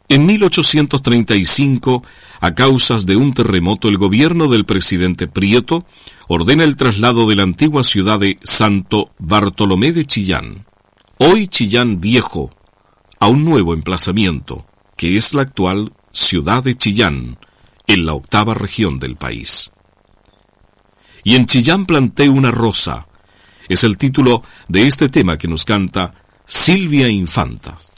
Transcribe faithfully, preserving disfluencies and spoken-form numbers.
En mil ochocientos treinta y cinco, a causas de un terremoto, el gobierno del presidente Prieto ordena el traslado de la antigua ciudad de Santo Bartolomé de Chillán, hoy Chillán Viejo, a un nuevo emplazamiento, que es la actual ciudad de Chillán, en la octava región del país. Y en Chillán planté una rosa, es el título de este tema que nos canta Silvia Infanta.